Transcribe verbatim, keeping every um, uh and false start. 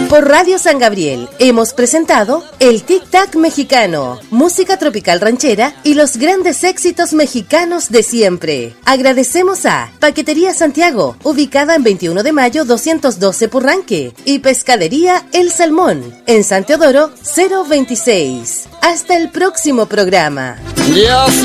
Por Radio San Gabriel hemos presentado el Tic Tac Mexicano, música tropical ranchera y los grandes éxitos mexicanos de siempre. Agradecemos a Paquetería Santiago, ubicada en veintiuno de mayo doscientos doce Purranque, y Pescadería El Salmón, en San Teodoro cero veintiséis. Hasta el próximo programa. Y así